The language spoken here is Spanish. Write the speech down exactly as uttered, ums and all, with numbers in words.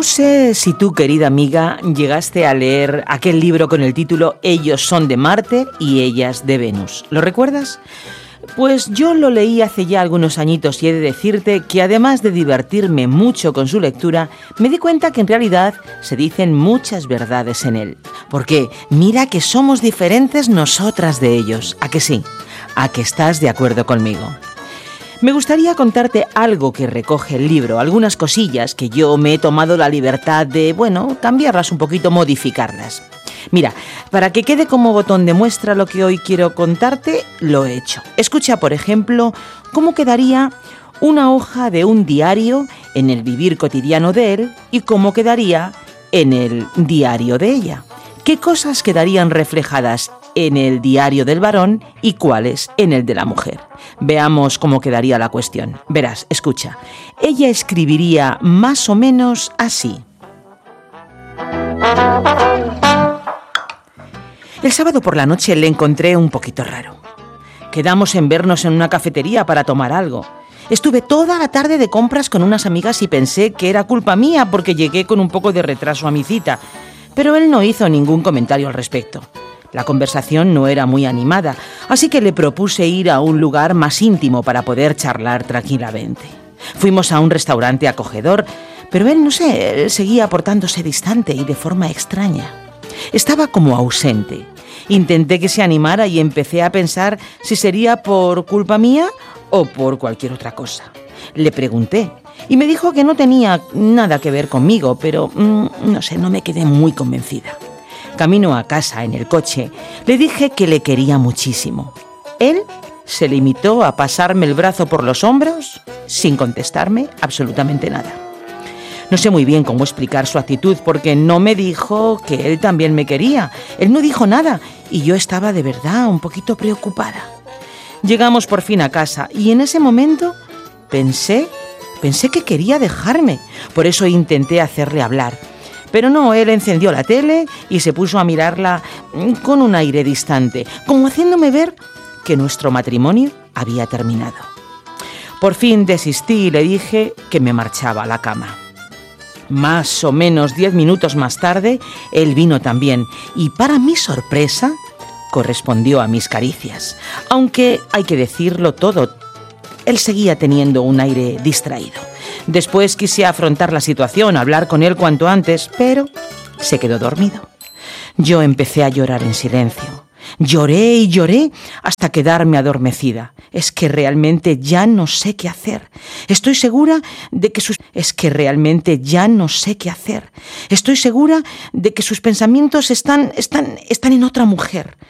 No sé si tú, querida amiga, llegaste a leer aquel libro con el título Ellos son de Marte y ellas de Venus. ¿Lo recuerdas? Pues yo lo leí hace ya algunos añitos y he de decirte que además de divertirme mucho con su lectura, me di cuenta que en realidad se dicen muchas verdades en él. Porque mira que somos diferentes nosotras de ellos, ¿a que sí? ¿A que estás de acuerdo conmigo? Me gustaría contarte algo que recoge el libro, algunas cosillas que yo me he tomado la libertad de, bueno, cambiarlas un poquito, modificarlas. Mira, para que quede como botón de muestra lo que hoy quiero contarte, lo he hecho. Escucha, por ejemplo, cómo quedaría una hoja de un diario en el vivir cotidiano de él y cómo quedaría en el diario de ella. ¿Qué cosas quedarían reflejadas en el diario del varón y cuáles en el de la mujer? Veamos cómo quedaría la cuestión. Verás, escucha. Ella escribiría más o menos así. El sábado por la noche le encontré un poquito raro. Quedamos en vernos en una cafetería para tomar algo. Estuve toda la tarde de compras con unas amigas y pensé que era culpa mía porque llegué con un poco de retraso a mi cita, pero él no hizo ningún comentario al respecto. La conversación no era muy animada, así que le propuse ir a un lugar más íntimo para poder charlar tranquilamente. Fuimos a un restaurante acogedor, pero él, no sé, él seguía portándose distante y de forma extraña. Estaba como ausente. Intenté que se animara y empecé a pensar si sería por culpa mía o por cualquier otra cosa. Le pregunté y me dijo que no tenía nada que ver conmigo, pero mmm, no sé, no me quedé muy convencida. Camino a casa en el coche, le dije que le quería muchísimo. Él se limitó a pasarme el brazo por los hombros sin contestarme absolutamente nada. No sé muy bien cómo explicar su actitud porque no me dijo que él también me quería. Él no dijo nada y yo estaba de verdad un poquito preocupada. Llegamos por fin a casa y en ese momento pensé, pensé que quería dejarme. Por eso intenté hacerle hablar. Pero no, él encendió la tele y se puso a mirarla con un aire distante, como haciéndome ver que nuestro matrimonio había terminado. Por fin desistí y le dije que me marchaba a la cama. Más o menos diez minutos más tarde, él vino también y para mi sorpresa correspondió a mis caricias. Aunque hay que decirlo todo, él seguía teniendo un aire distraído. Después quise afrontar la situación, hablar con él cuanto antes, pero se quedó dormido. Yo empecé a llorar en silencio. Lloré y lloré hasta quedarme adormecida. Es que realmente ya no sé qué hacer. Estoy segura de que sus... Es que realmente ya no sé qué hacer. Estoy segura de que sus pensamientos están, están, están en otra mujer.